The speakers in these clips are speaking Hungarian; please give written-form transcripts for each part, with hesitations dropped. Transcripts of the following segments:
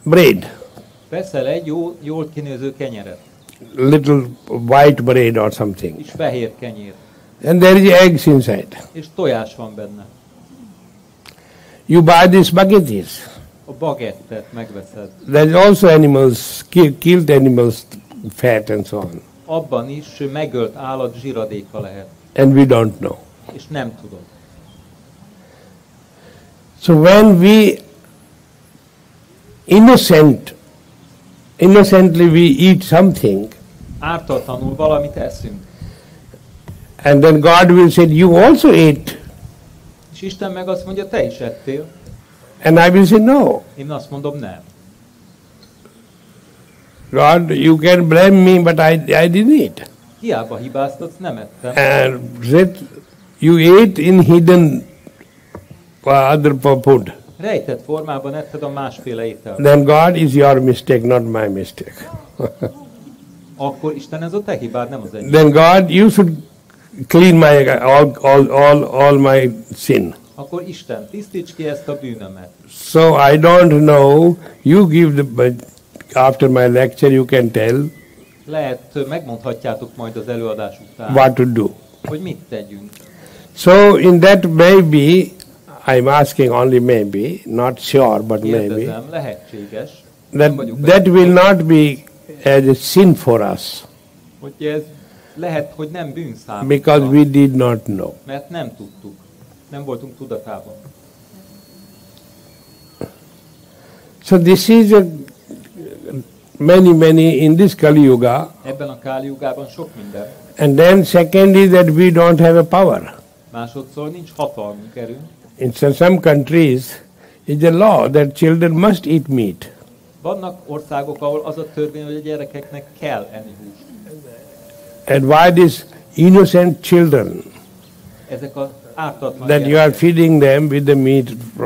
bread, veszel egy jól kinéző kenyeret, little white bread or something, és fehér kenyér, and there is eggs inside. és tojás van benne. You buy these spaghettis. A bagettet megveszed. There's also animals, killed animals, fat and so on. Abban is megölt állat zsiradéka lehet, And we don't know. és nem tudod. So when we innocently we eat something, Ártatlanul valamit eszünk, and then God will say, you also ate. és Isten meg azt mondja, te is ettél. And I will say, no. Én azt mondom, nem. God, you can blame me, but I didn't eat. Hiába hibáztatsz, nem ettem. And said, you ate in hidden other food. Rejtett formában etted a másféle ételt. Then God is your mistake, not my mistake. Akkor Isten, ez a te hibád, nem az enyém. Then God, you should clean my all my sin. Akkor Isten, tisztíts ki ezt a bűnömet. So I don't know. You give but after my lecture, you can tell Lehet, megmondhatjátok majd az előadás után, what to do. hogy mit tegyünk. So in that maybe, I'm asking only maybe, not sure, but maybe, Kérdezem, lehetséges, nem vagyok that benne, will not be as a sin for us hogy ez lehet, hogy nem bűn because számunkra, we did not know. mert nem tudtuk, nem voltunk tudatában. So this is a many in this Kali Yuga. Ebben a Káli Jugában sok minden. And then second is that we don't have a power. Másodszor nincs hatalmunk, erőnk. In some countries, it's a law that children must eat meat. Vannak országok, ahol az a törvény, hogy a gyerekeknek kell enni húst. And why these innocent children Ezek az ártatlan that you are gyerekek. feeding them with the meat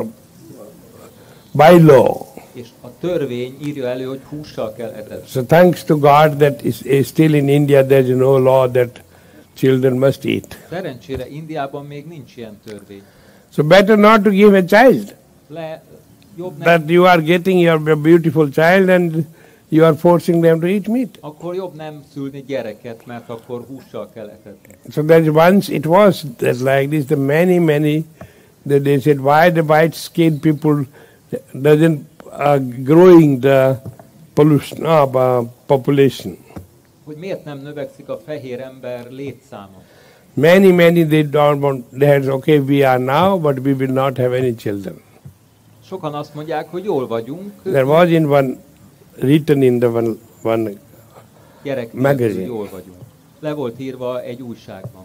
by law. És a törvény írja elő, hogy hússal kell etetni. So thanks to God that is still in India there is no law that children must eat. Szerencsére Indiában még nincs ilyen törvény. So better not to give a child. Jobb nem, That you are getting your beautiful child and you are forcing them to eat meat. akkor jobb nem szülni gyereket, mert akkor hússal kell etetni. So that once it was that like this, the many that they said why the white skinned people doesn't growing the pollution population. Hogy miért nem növekszik a fehér ember létszáma? Many they don't want. They had okay, we are now, but we will not have any children. Sokan azt mondják, hogy jól vagyunk, There was in one written in the one gyerek magazine. nélkül jól vagyunk. Le volt írva egy újságban.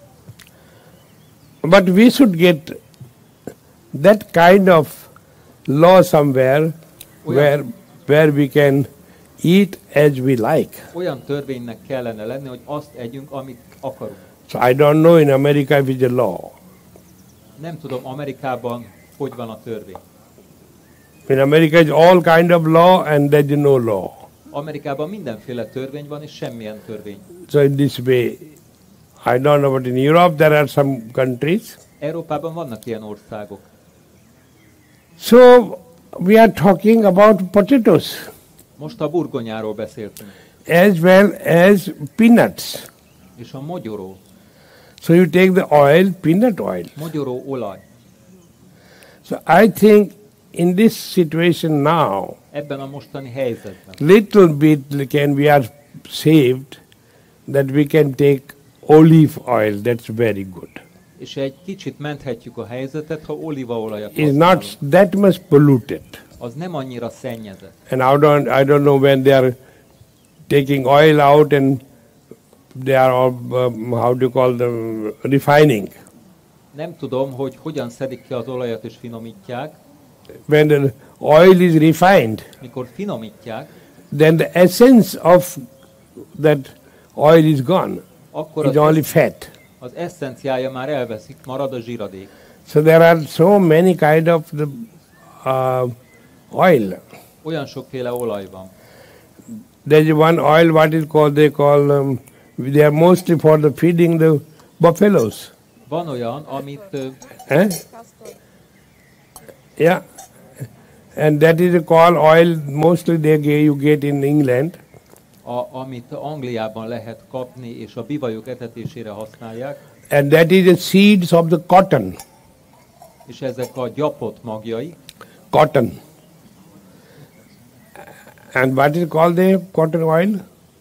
But we should get that kind of law somewhere where we can eat as we like. Olyan törvénynek kellene lenni, hogy azt együnk, amit akarunk. So I don't know in America if it's a law. Nem tudom, Amerikában hogy van a törvény. In America it's all kind of law and there is no law. Amerikában mindenféle törvény van, és semmilyen törvény. So in this way, I don't know, but in Europe there are some countries. Európában vannak ilyen országok. So we are talking about potatoes Most a burgonyáról beszéltünk, as well as peanuts. és a mogyoró, So you take the oil, peanut oil. mogyoró olaj. So I think in this situation now, Ebben a mostani helyzetben little bit we are saved that we can take olive oil. That's very good. és egy kicsit menthetjük a helyzetet, ha olívaolajat It's not használunk. that much polluted. Az nem annyira szennyezett. And I don't know when they are taking oil out and they are all, how do you call them, refining. Nem tudom, hogy hogyan szedik ki az olajat és finomítják. When the oil is refined, Mikor finomítják, then the essence of that oil is gone. akkor It's only fat. az eszenciája már elveszik, marad a zsiradék. So there are so many kind of the oil. Olyan sokféle olaj van. There is one oil, what is called, they call, they are mostly for the feeding the buffaloes. Van olyan, amit Eh? Yeah. And that is called oil, mostly you get in England. Amit Angliában lehet kapni, és a bivajok etetésére használják, And that is the seeds of the cotton. és ezek a gyapot magjai. Cotton. And what is called the cotton oil?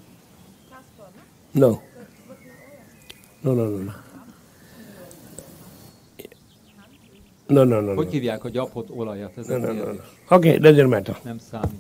No. No. No. Hogy hívják a gyapot olajat? Ez a kérdés. Okay, doesn't matter. Nem számít.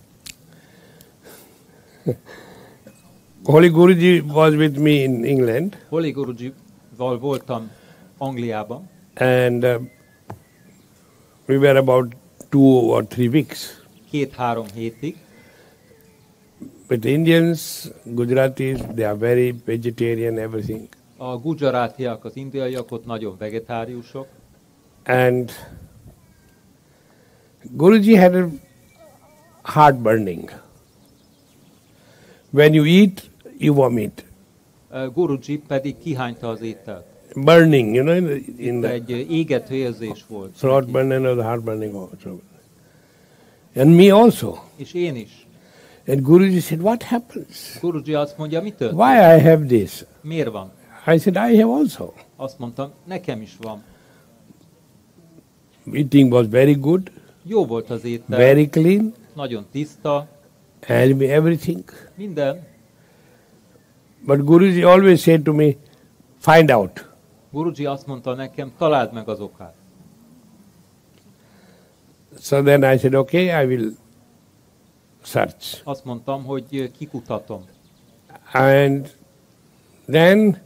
Holy Guruji was with me in England, Holy Gurujival voltam Angliában, and we were about 2 or 3 weeks. 2-3 hétig. With Indians, Gujaratis, they are very vegetarian, everything. A gujarátiak, az indiaiak ott nagyon vegetáriusok, And Guruji had a heartburning. When you eat, you vomit. Guruji pedig kihányta az ételt. Burning, you know, in the Egy égető érzés volt. throat burning or the heart burning also. And me also. És én is. And Guruji said, what happens? Guruji azt mondja, mi történt? Why I have this? Miért van? I said, I have also. Azt mondtam, nekem is van. Eating was very good, Jó volt az étel, very clean, nagyon tiszta, and everything. minden. But Guruji always said to me, find out. Guruji azt mondta nekem, találd meg az okát. So then I said, okay, I will search. Azt mondtam, hogy kikutatom. And then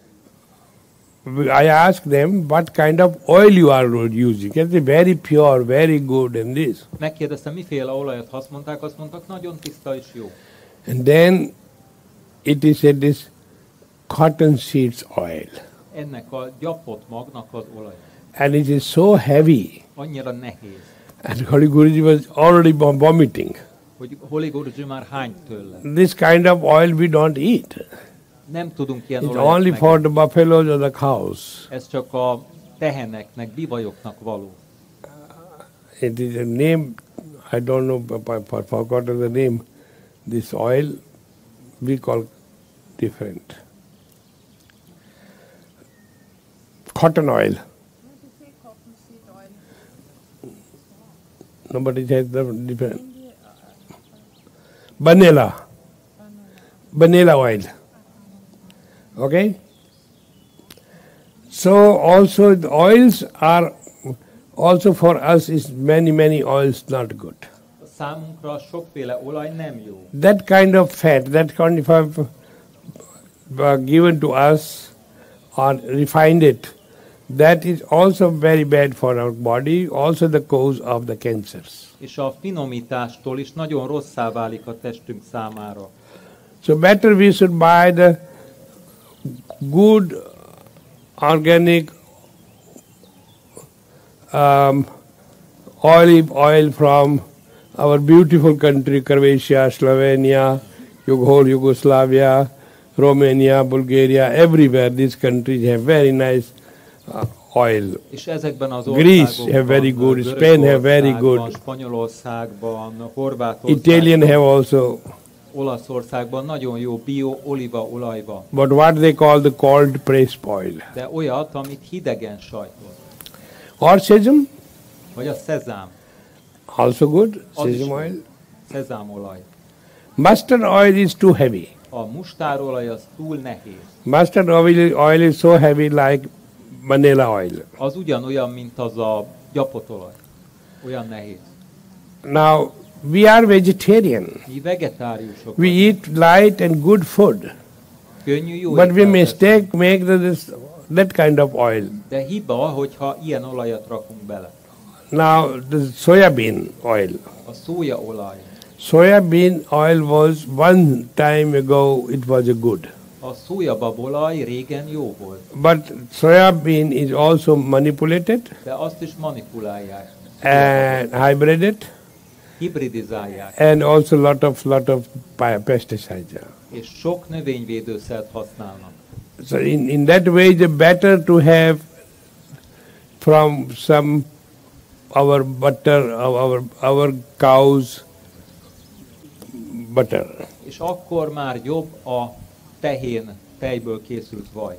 I asked them, what kind of oil you are using? They said, very pure, very good, and this. Megkérdeztem, miféle olajat használták, azt mondtak, nagyon tiszta és jó. And then it is said this cotton seeds oil. Ennek a gyapot magnak az olaja. And it is so heavy. Annyira nehéz, And Holy Guruji was already vomiting. hogy Holy Guruji már hányt tőle. This kind of oil we don't eat. Nem tudunk ilyen It's olajat only meg. for the buffaloes or the cows. Ez csak a teheneknek, bivajoknak való. It is a name, I don't know, I forgotten the name. This oil we call different. Cotton oil. Nobody says the different. Vanilla. Vanilla oil. Okay? So also the oils are also for us is many oils not good. Számunkra sokféle olaj nem jó. That kind of fat, that kind of given to us or refined it, that is also very bad for our body, also the cause of the cancers. És a finomítástól is nagyon rosszá válik a testünk számára. So better we should buy the good organic olive oil from our beautiful country, Croatia, Slovenia, whole Yugoslavia, Romania, Bulgaria, everywhere these countries have very nice oil. És ezekben az Greece országokban, have very good, Spain have very good, Spanyolországban, Horvátországban, Italian have also. Olaszországban nagyon jó bio olívaolaj van. But what they call the cold pressed oil. De olyat, amit hidegen sajtol. Or sesame, Vagy a szezám. also good, Az is sesame jó. oil. Szezámolaj. Mustard oil is too heavy. A mustárolaj az túl nehéz. Mustard oil is so heavy like vanilla oil. Az ugyanolyan, mint az a gyapotolaj. Olyan nehéz. Now, we are vegetarian. Mi vegetáriusok We vagyunk. eat light and good food. Könnyű, jó But we ételt teszünk. make that kind of oil. De hiba, hogyha ilyen olajat rakunk bele. Now, the soya bean oil. A szójaolaj. Soya bean oil was one time ago, it was a good. A szójababolaj régen jó volt, But soya bean is also manipulated de azt is manipulálják, and hybrided hibridizálják, and also lot of pesticides. és sok növényvédőszert használnak. So in that way, it's better to have from some our butter, our cows' butter. És akkor már jobb a tehén tejből készült vaj.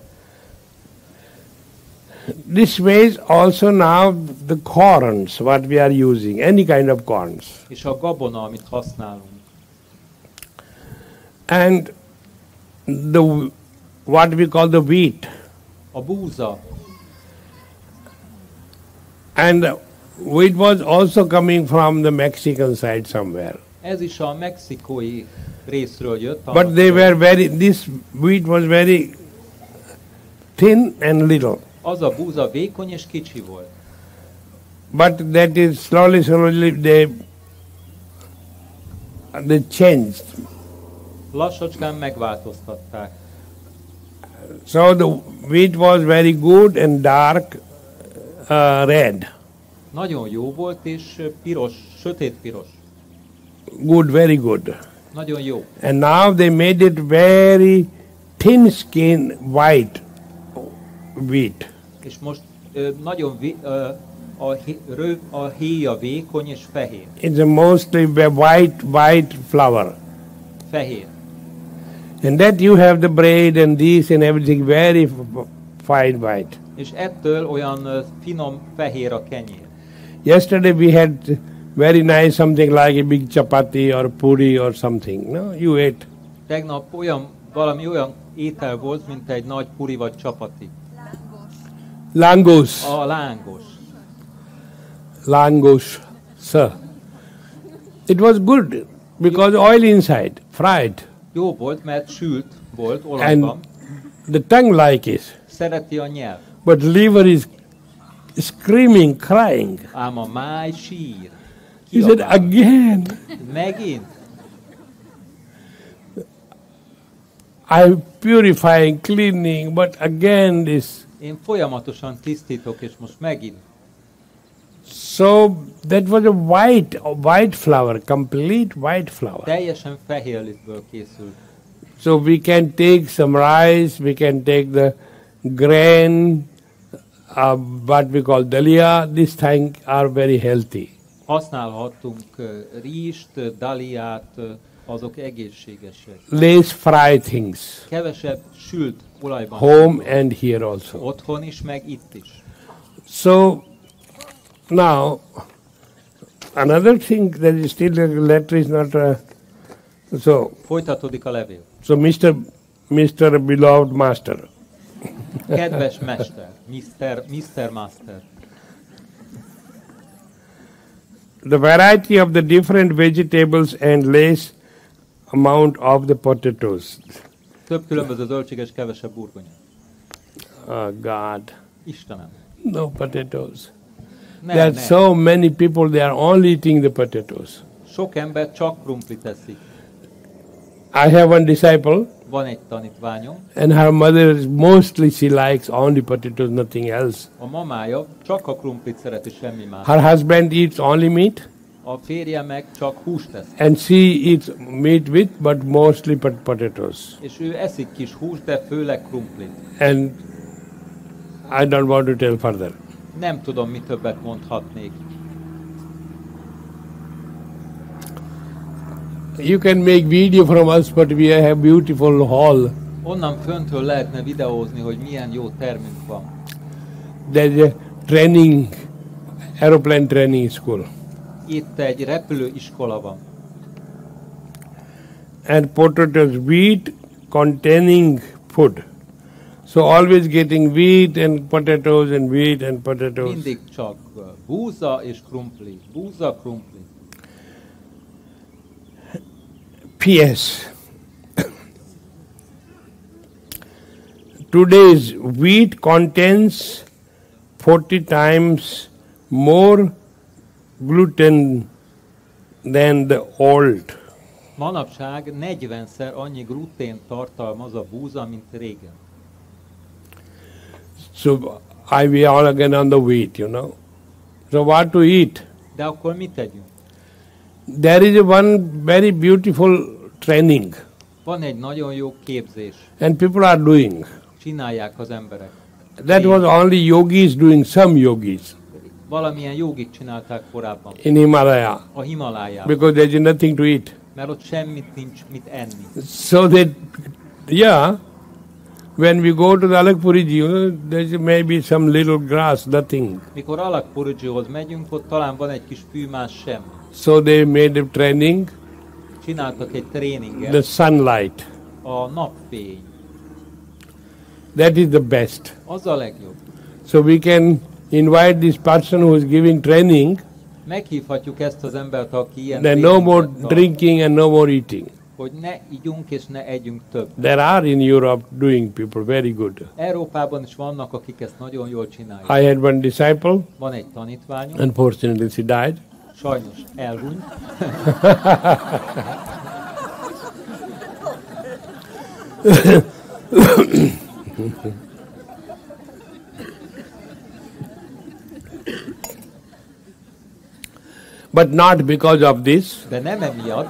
This way also now the corns, what we are using, any kind of corns. És a gabona, amit használunk. And what we call the wheat. A búza. And wheat was also coming from the Mexican side somewhere. Ez is a mexikói részről jött. But this wheat was very thin and little. Az a búza vékony és kicsi volt. But that is slowly they changed. Lassacskán megváltoztatták. So the wheat was very good and dark red. Nagyon jó volt és piros, sötét piros. Good, very good. Nagyon jó. And now they made it very thin skin white wheat. És most nagyon a héja vékony és fehér. It's a mostly white flour. Fehér. And that you have the bread and this and everything very fine white. És ettől olyan finom fehér a kenyér. Yesterday we had very nice something like a big chapati or puri or something. No, you ate. Tegnap valami olyan étel volt, mint egy nagy puri vagy csapati. Langus. A lángos. Langus, sir. It was good because oil inside, fried. Jó volt, mert sült volt olajban. And the tongue like it. Szereti a nyelv. But liver is screaming, crying. Ám a máj sír. He said, again. Megint? I'm purifying, cleaning, but again this. Én folyamatosan tisztítok, és most megint. So that was a white flour, complete white flour. Teljesen fehér lisztből készült. So we can take some rice, we can take the grain, what we call dalia. These things are very healthy. Használhattunk rizst, daliát, azok egészségesek. Less fried things. Kevesebb sült olajban. Home and here also. Otthon is, meg itt is. So now another thing that is still the letter is not so. Folytatódik a levél. So Mr. Beloved Master. Kedves mester, Mr. Master. The variety of the different vegetables and less amount of the potatoes. Több különböző zöldség és kevesebb burgonya. Oh God. Istenem. No potatoes. There are so many people, they are only eating the potatoes. Sok ember csak krumplit eszik. I have one disciple. Van egy tanítványom. And her mother, mostly she likes only potatoes, nothing else. A mamája csak a krumplit szereti, semmi más. Her husband eats only meat. A férje meg csak húst eszik. And she eats meat with, but mostly potatoes. És ő eszik kis húst, de főleg krumplit. And I don't want to tell further. Nem tudom, mi többet mondhatnék. You can make video from us, but we have beautiful hall. Onnan föntről lehetne videózni, hogy milyen jó termünk van. There's a training, aeroplane training school. Itt egy repülőiskola van. And potatoes, wheat containing food. So always getting wheat and potatoes and wheat and potatoes. Mindig csak búza és krumpli. Búza, krumpli. P.S. Today's wheat contains 40 times more gluten than the old. Manapság 40-szer annyi glutén tartalmaz a búza, mint régen. So we all again on the wheat, you know. So what to eat? De akkor mit tegyünk? There is one very beautiful training. Van egy nagyon jó képzés. And people are doing. Csinálják az emberek. That was only yogis doing, some yogis. Valamilyen jogit csinálták korábban. in Himalaya A Himalájában. because there is nothing to eat. Mert ott semmit nincs mit enni. So that, yeah, when we go to the Alakpuriji, there may be some little grass, nothing. Mikor Alakpurjihoz megyünk, ott talán van egy kis fűmás semmi. So they made a training, Csináltak egy tréninget. the sunlight. A napfény. That is the best. Az a legjobb. So we can invite this person who is giving training, Meghívhatjuk ezt az embert, aki ilyen then no more tréninget tart, drinking and no more eating. hogy ne igyunk és ne együnk több. There are in Europe doing people very good. Európában is vannak, akik ezt nagyon jól csinálják. I had one disciple, Van egy tanítványom, unfortunately she died. sajnos elhunyt. But not because of this. De nem emiatt.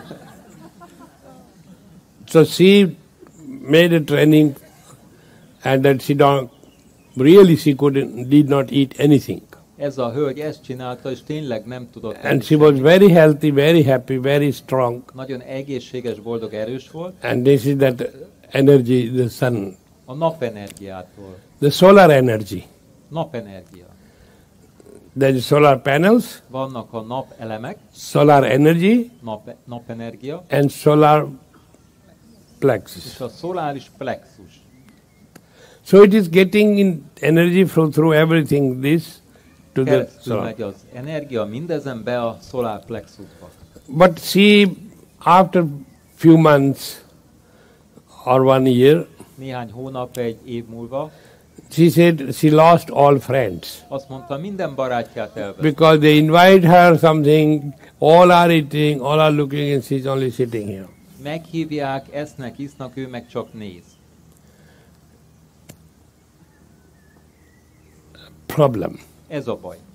So she made a training and that she did not eat anything. Ez a hölgy ezt csinálta, és tényleg nem tudott. And she was very healthy, very happy, very strong. Nagyon egészséges, boldog, erős volt. And this is that energy, the sun, A napenergiától. the solar energy. Napenergia. There is solar panels, Vannak a napelemek, solar energy, napenergia, and solar plexus. és a szoláris plexus. So it is getting in energy through everything this to the Keresztül solar. megy az energia mindezen be a szolár plexusba. But she, after few months or 1 year, Néhány hónap, egy év múlva she said she lost all friends azt mondta, minden barátját elvett. because they invite her something, all are eating, all are looking, and she's only sitting here. Meghívják, esznek, isznak, ő meg csak néz. Problem. Ez a baj.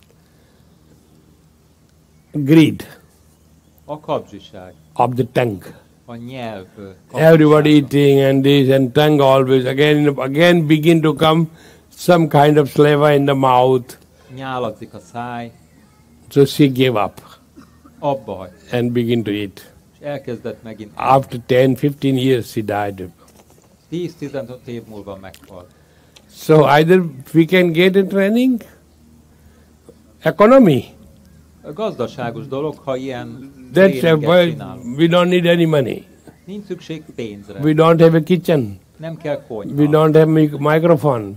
Greed A kapzsiság, of the tongue. a nyelv. Everybody eating and this and tongue always again begin to come some kind of saliva in the mouth. Nyálazzik a száj, So she gave up abba hagy, and begin to eat. és elkezdett megint. After 10-15 years she died. 10-15 év múlva meghalt. So either we can get a training, economy. A gazdaságos dolog, ha ilyen That's tréninget why csinálunk. we don't need any money. Nincs szükség pénzre. We don't have a kitchen. Nem kell We konyha. don't have microphone.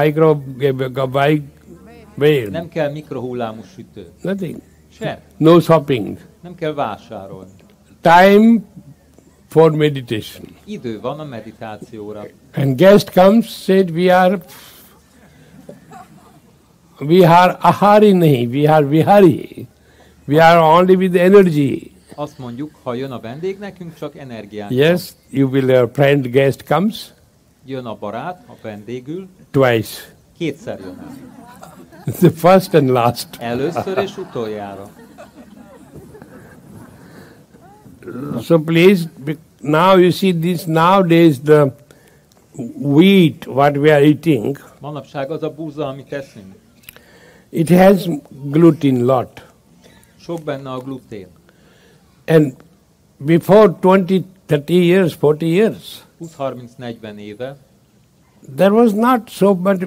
Where? Nem kell mikrohullámú sütő. Nothing. Sem. No shopping. Nem kell vásárolni. Time for meditation. Idő van a meditációra. And guest comes, said we are ahari nahi, we are vihari. We are only with energy. Azt mondjuk, ha jön a vendég, nekünk csak energiánk. Yes, you will have friend guest comes Jön a barát, a vendégül, twice. kétszer jön el. The first and last. Először és utoljára. So please, now you see this nowadays the wheat what we are eating, Manapság az a búza, amit eszünk. it has gluten lot. Sok benne a glutén. And before 20, 30 years, 40 years, 20-30-40 éve there was not so much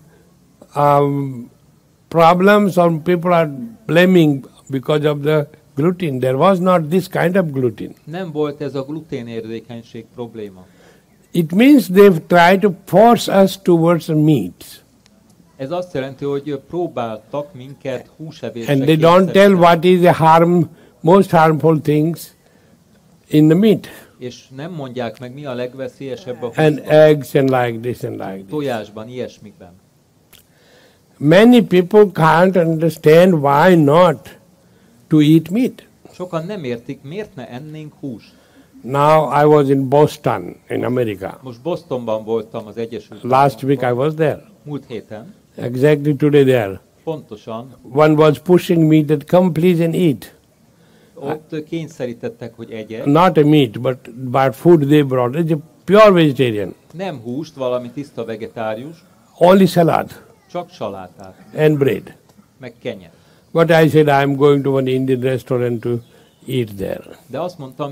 problems or people are blaming because of the gluten. There was not this kind of gluten. nem volt ez a gluténérzékenység probléma. It means they've tried to force us towards meat. Ez azt jelenti, hogy próbáltak minket húsevésre And they don't tell what is the most harmful things in the meat. És nem mondják meg, mi a legveszélyesebb a And húsban, eggs and like this and like this. tojásban, ilyesmikben. Many people can't understand why not to eat meat. Sokan nem értik, miért ne ennénk húst. Now I was in Boston in America. Most Bostonban voltam az Egyesült Last week I Államokban. was there. Múlt héten. Exactly today there. Pontosan. One was pushing me that come please and eat. Ott kényszerítettek, hogy egyek. Not a meat, but food they brought. It's a pure vegetarian. Nem húst, valami tiszta vegetárius, Only salad csak salátát and bread. meg kenyeret. But I said, I'm going to one Indian restaurant to eat there. De azt mondtam,